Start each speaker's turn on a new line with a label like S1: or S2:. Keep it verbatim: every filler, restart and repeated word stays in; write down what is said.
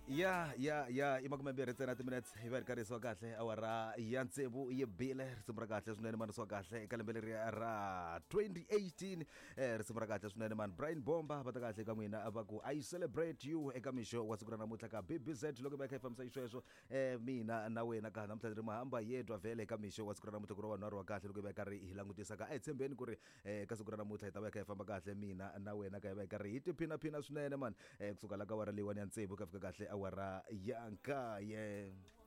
S1: ya ya ya imakumembirhi ntsena timinutes hi va ri karhi swa kahle awara ya ntsevu yi bile risimu ra kahle swinene mani swa kahle eka lembe leri ra twenty eighteen eh risimu ra kahle swinene mani Brian Bomba va ta kahle ka n'wina va ku I celebrate you eka mixo wa siku ra namuntlha ka B B Z loko va kha ifambisa xisweswo eh mina na wena ka namuntlha ri mahamba yedwa vele eka mixo wa siku ra namuntlha ku ri vanhu va kahle loko va karhi hi langutisa ka ai tshembeni ku ri eh ka siku ra namuntlha hi ta va kha ifamba kahle mina na wena ka va karhi hi tiphina phina swinene mani eh kusuka la ka wara leyiwani ya ntsevu ka fika kahle awara ya nkaye.